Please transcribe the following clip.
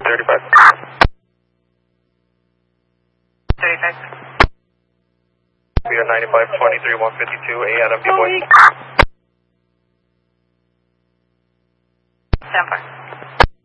35. 35. We are 95, 23, 152, A Adam, boy. Stand by.